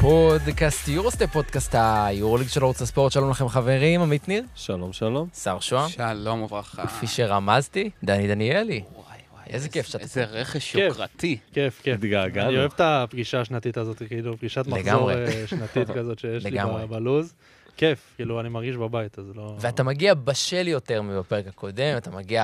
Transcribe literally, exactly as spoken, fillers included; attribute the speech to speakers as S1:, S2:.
S1: פודקאסט יורוסטפ, פודקאסט היורוליג של ערוץ הספורט. שלום לכם חברים, עמית ניר.
S2: שלום, שלום.
S1: שר שוהם.
S3: שלום וברכה.
S1: כפי שרמזתי, דני דניאלי.
S3: וואי וואי.
S1: איזה כיף שאתה
S3: איזה רכש יוקרתי.
S4: כיף, כיף.
S2: התגעגענו.
S4: אני אוהב את הפגישה השנתית הזאת, כאילו, פגישת מחזור
S1: לגמרי.
S4: אה, שנתית כזאת שיש לי
S1: לגמרי.
S4: ב- בלוז. כיף, כאילו, אני מרגיש בבית, אז לא...
S1: ואתה מגיע בשל יותר מבפרק הקודם, אתה מגיע